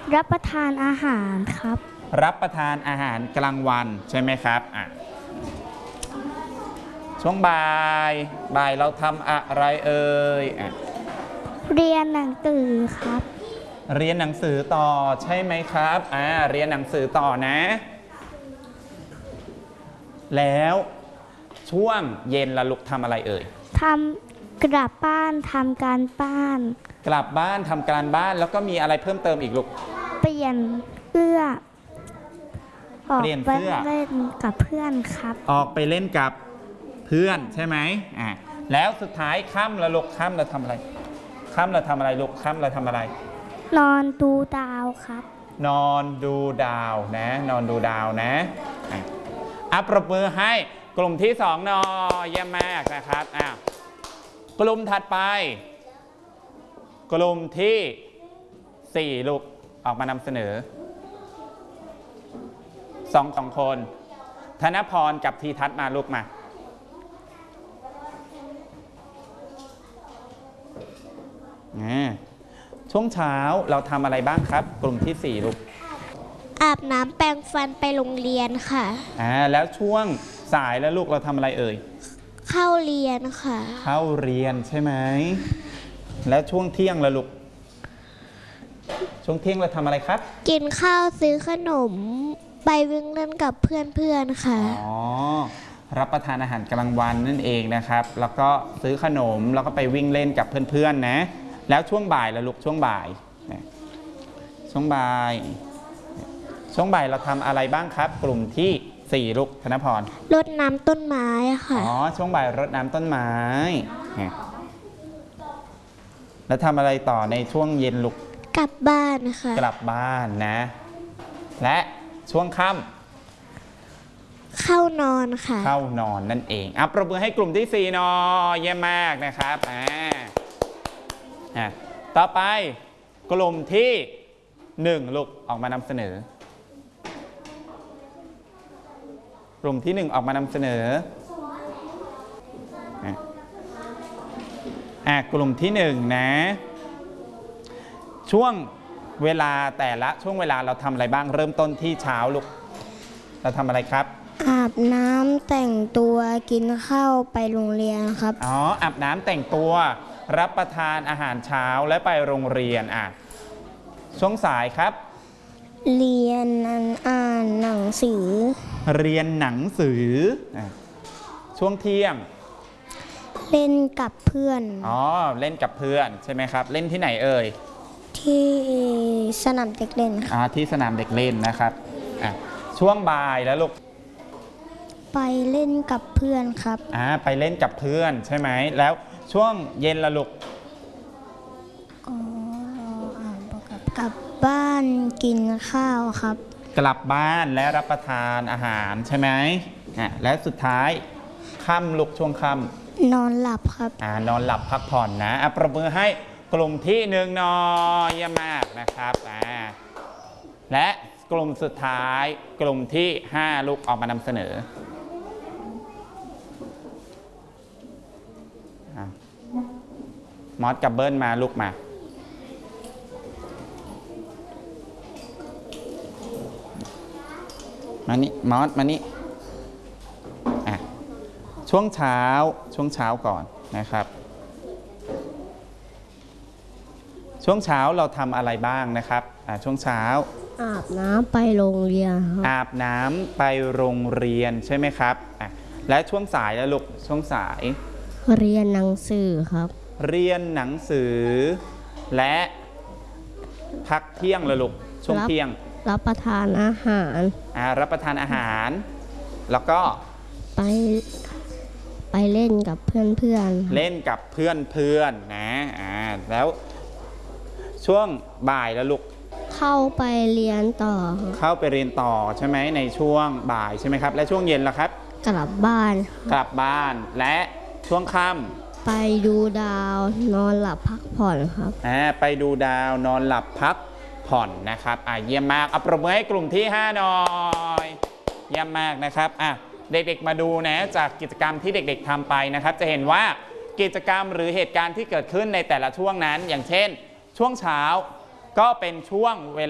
รับประทานอาหารครับรับประทานอาหารกลางวันใช่ไหมครับช่วงบ่ายเราทำอะไรเอ่ยเรียนหนังสือครับเรียนหนังสือต่อใช่ไหมครับเรียนหนังสือต่อนะแล้วช่วงเย็นละลูกทำอะไรเอ่ยกลับบ้านทำการบ้านกลับบ้านทำการบ้านแล้วก็มีอะไรเพิ่มเติมอีกลูกเปลี่ยนเสื้อออกไปเล่นกับเพื่อนครับออกไปเล่นกับเพื่อนใช่ไหมแล้วสุดท้ายค่ำละลูกค่ำเราทำอะไรค่ำเราทำอะไรลูกค่ำเราทำอะไรนอนดูดาวครับนอนดูดาวนะนอนดูดาวนะปรบมือให้กลุ่มที่2หน่อยเยี่ยมมากนะครับกลุ่มถัดไปกลุ่มที่4ลูกออกมานำเสนอ2คนธนพรกับทีทัศน์มาลูกมาช่วงเช้าเราทำอะไรบ้างครับกลุ่มที่4ลูกอาบน้ำแปรงฟันไปโรงเรียนค่ะแล้วช่วงสายแล้วลูกเราทำอะไรเอ่ยเข้าเรียนค่ะเข้าเรียนใช่ไหมแล้วช่วงเที่ยงละลูกช่วงเที่ยงเราทำอะไรครับกินข้าวซื้อขนมไปวิ่งเล่นกับเพื่อนๆค่ะรับประทานอาหารกลางวันนั่นเองนะครับแล้วก็ซื้อขนมแล้วก็ไปวิ่งเล่นกับเพื่อนๆนะแล้วช่วงบ่ายละลูกช่วงบ่ายช่วงบ่ายเราทำอะไรบ้างครับกลุ่มที่4ลูกธนพรรดน้ำต้นไม้ค่ะช่วงบ่ายรดน้ำต้นไม้แล้วทำอะไรต่อในช่วงเย็นลูกกลับบ้านค่ะกลับบ้านนะและช่วงค่ำเข้านอนค่ะเข้านอนนั่นเองปรบมือให้กลุ่มที่4หน่อยเยี่ยมมากนะครับต่อไปกลุ่มที่1ลูกออกมานำเสนอกลุ่มที่1ออกมานำเสนอกลุ่มที่1นะช่วงเวลาแต่ละช่วงเวลาเราทำอะไรบ้างเริ่มต้นที่เช้าลูกเราทำอะไรครับอาบน้ำแต่งตัวกินข้าวไปโรงเรียนครับอาบน้ำแต่งตัวรับประทานอาหารเช้าและไปโรงเรียนช่วงสายครับเรียนอ่านหนังสือเรียนหนังสือช่วงเที่ยงเล่นกับเพื่อนเล่นกับเพื่อนใช่ไหมครับเล่นที่ไหนเอ่ยที่สนามเด็กเล่นที่สนามเด็กเล่นนะครับช่วงบ่ายแล้วลูกไปเล่นกับเพื่อนครับไปเล่นกับเพื่อนใช่ไหมแล้วช่วงเย็นละลูกกลับบ้านกินข้าวครับกลับบ้านและรับประทานอาหารใช่ไหมและสุดท้ายค่ำลูกช่วงค่ำนอนหลับครับนอนหลับพักผ่อนนะประมือให้กลุ่มที่1หน่อยเยี่ยมมากนะครับและกลุ่มสุดท้ายกลุ่มที่5ลูกออกมานำเสนอมอสกับเบิ้ลมาลูกมานี่มอสมานี่ช่วงเช้าก่อนนะครับช่วงเช้าเราทำอะไรบ้างนะครับช่วงเช้าอาบน้ำไปโรงเรียนครับอาบน้ำไปโรงเรียนใช่ไหมครับและช่วงสายแล้วลูกช่วงสายเรียนหนังสือครับเรียนหนังสือและพักเที่ยงเลยลูกช่วงเที่ยงรับประทานอาหารรับประทานอาหารแล้วก็ไปเล่นกับเพื่อนเล่นกับเพื่อนนะแล้วช่วงบ่ายแล้วลูกเข้าไปเรียนต่อเข้าไปเรียนต่อใช่ไหมในช่วงบ่ายใช่ไหมครับและช่วงเย็นล่ะครับกลับบ้านและช่วงค่ำไปดูดาวนอนหลับพักผ่อนครับไปดูดาวนอนหลับพักผ่อนนะครับเยี่ยมมากปรบมือให้กลุ่มที่5หน่อยเยี่ยมมากนะครับเด็กๆมาดูนะจากกิจกรรมที่เด็กๆทำไปนะครับจะเห็นว่ากิจกรรมหรือเหตุการณ์ที่เกิดขึ้นในแต่ละช่วงนั้นอย่างเช่นช่วงเช้าก็เป็นช่วงเวลา